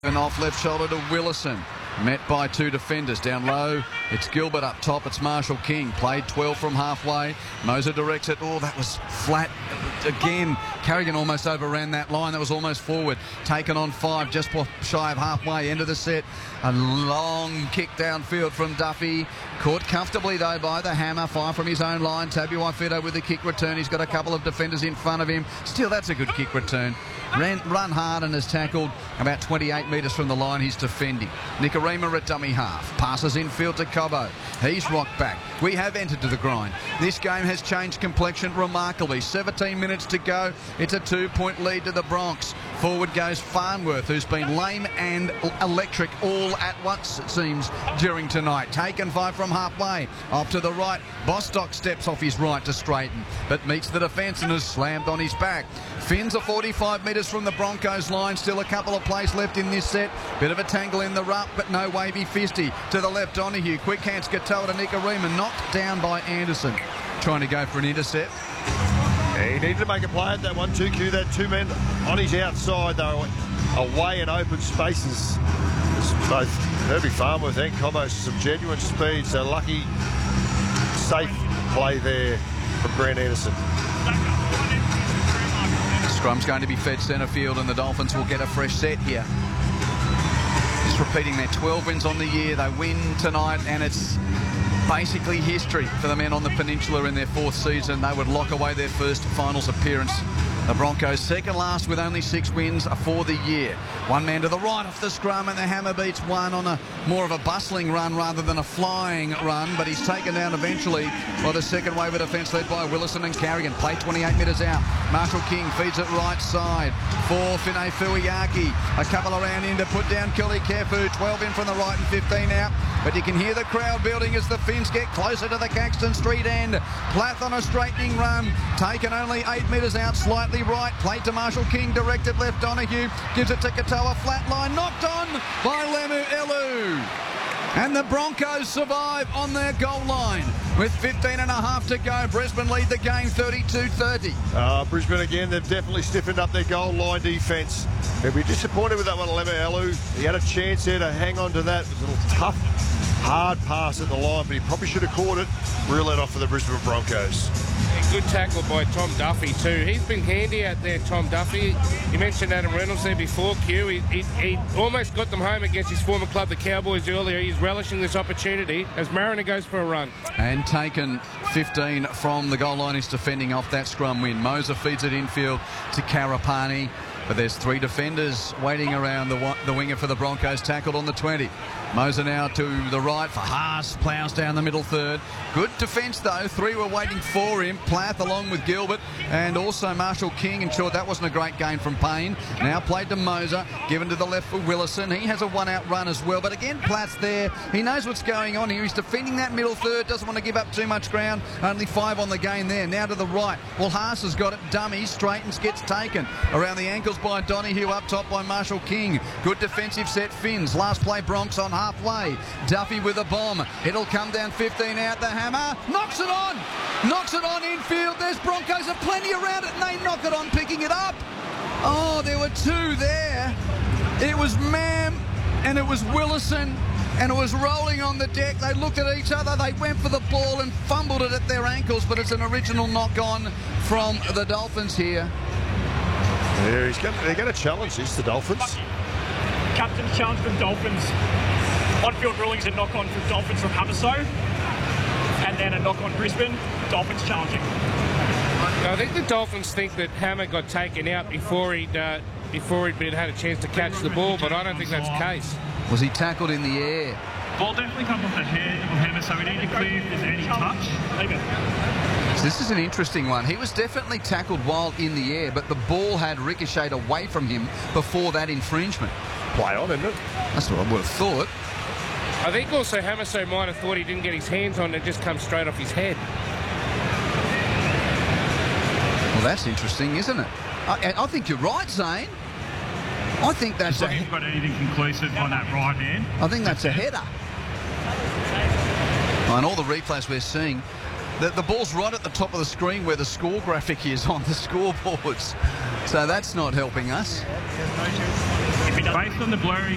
And off left shoulder to Willison. Met by two defenders. Down low, it's Gilbert up top. It's Marshall King. Played 12 from halfway. Moser directs it. Oh, that was flat again. Carrigan almost overran that line. That was almost forward. Taken on 5, just shy of halfway. End of the set. A long kick downfield from Duffy. Caught comfortably, though, by the Hammer. 5 from his own line. Tabuai-Fidow with the kick return. He's got a couple of defenders in front of him. Still, that's a good kick return. Run hard and has tackled about 28 metres from the line. He's defending. Nikorima at dummy half. Passes infield to Cobbo. He's rocked back. We have entered to the grind. This game has changed complexion remarkably. 17 minutes to go. It's a 2-point lead to the Bronx. Forward goes Farnworth, who's been lame and electric all at once, it seems, during tonight. Taken 5 from halfway. Off to the right. Bostock steps off his right to straighten, but meets the defence and is slammed on his back. Finns are 45 metres from the Broncos line. Still a couple of plays left in this set. Bit of a tangle in the ruck, but no wavy fisty. To the left, Donahue. Quick hands Katoa to Nikorima. Knocked down by Anderson. Trying to go for an intercept. He needed to make a play at that 1-2 That 2 men on his outside, though, away in open spaces. Both Herbie Farnworth and Cobbo, some genuine speed. So lucky, safe play there from Grant Anderson. Scrum's going to be fed centre field and the Dolphins will get a fresh set here. Just repeating their 12 wins on the year. They win tonight and it's basically history for the men on the peninsula in their 4th season. They would lock away their first finals appearance. The Broncos second last with only 6 wins for the year. One man to the right off the scrum and the Hammer beats one on a more of a bustling run rather than a flying run, but he's taken down eventually by the second wave of defence led by Willison and Carrigan. Play 28 metres out. Marshall King feeds it right side for Finay Fuiaki. A couple around in to put down Kelly Kefu. 12 in from the right and 15 out. But you can hear the crowd building as the Finns get closer to the Caxton Street end. Plath on a straightening run. Taken only 8 metres out, slightly right. Played to Marshall King, directed left. Donahue gives it to Katoa. Flat line, knocked on by Lemu Elu. And the Broncos survive on their goal line. With 15 and a half to go, Brisbane lead the game 32-30. Brisbane again, they've definitely stiffened up their goal line defence. They'll be disappointed with that one, Lemu Elu. He had a chance there to hang on to that. It was a little tough, hard pass at the line, but he probably should have caught it. Reel it off for the Brisbane Broncos. Good tackle by Tom Duffy too. He's been handy out there, Tom Duffy. You mentioned Adam Reynolds there before, Q. He almost got them home against his former club, the Cowboys, earlier. He's relishing this opportunity as Mariner goes for a run. And taken 15 from the goal line. He's defending off that scrum win. Moser feeds it infield to Karapani. But there's 3 defenders waiting around the winger for the Broncos, tackled on the 20. Moser now to the right for Haas, ploughs down the middle third. Good defence though, 3 were waiting for him. Plath along with Gilbert and also Marshall King ensured that wasn't a great gain from Payne. Now played to Moser, given to the left for Willison. He has a 1-out run as well, but again Plath's there. He knows what's going on here. He's defending that middle third, doesn't want to give up too much ground. Only 5 on the game there. Now to the right. Well, Haas has got it. Dummy, straightens, gets taken. Around the ankles by Donahue, up top by Marshall King. Good defensive set, Finns. Last play Bronx on halfway. Duffy with a bomb. It'll come down 15 out. The Hammer knocks it on. Knocks it on infield. There's Broncos are plenty around it and they knock it on, picking it up. Oh, there were 2 there. It was Mam and it was Willison and it was rolling on the deck. They looked at each other. They went for the ball and fumbled it at their ankles, but it's an original knock on from the Dolphins here. Yeah, they're going to challenge this, the Dolphins. Captain's challenge from Dolphins. On-field rulings a knock-on from Dolphins from Havaso. And then a knock-on Brisbane. Dolphins challenging. I think the Dolphins think that Hammer got taken out before he'd had a chance to catch the ball, but I don't think that's the case. Was he tackled in the air? Ball definitely comes off the head of Hammer, so we need to clear if there's any touch. Leave it. So this is an interesting one. He was definitely tackled while in the air, but the ball had ricocheted away from him before that infringement. Play on, isn't it? That's what I would have thought. I think also Hamaso might have thought he didn't get his hands on it and just come straight off his head. Well, that's interesting, isn't it? I think you're right, Zane. I think that's Just looking got anything conclusive on that right hand. I think that's a header. And all the replays we're seeing, the ball's right at the top of the screen where the score graphic is on the scoreboards. So that's not helping us. Based on the blurry